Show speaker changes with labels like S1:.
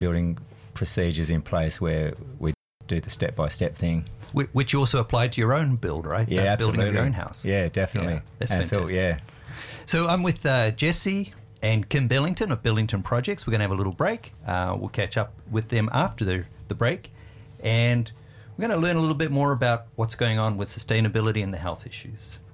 S1: building procedures in place where we do the step-by-step thing.
S2: Which you also applied to your own build, right?
S1: Yeah, absolutely.
S2: Building of your own house.
S1: Yeah, definitely.
S2: Yeah, that's fantastic.
S1: So,
S2: So I'm with Jesse and Kim Billington of Billington Projects. We're going to have a little break. We'll catch up with them after the break. And we're going to learn a little bit more about what's going on with sustainability and the health issues.